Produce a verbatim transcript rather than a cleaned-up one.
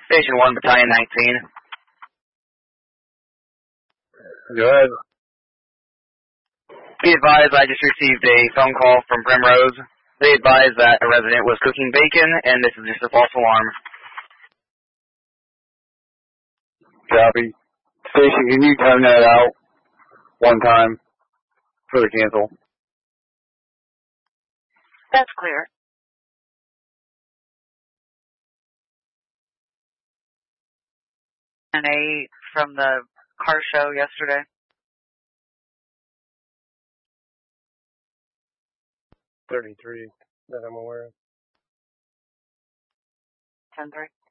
Station one, Battalion nineteen. Go ahead. Be advised, I just received a phone call from Primrose. They advised that a resident was cooking bacon, and this is just a false alarm. Copy. Station, can you time that out one time for the cancel? That's clear. An eight from the car show yesterday. thirty-three that I'm aware of. ten three.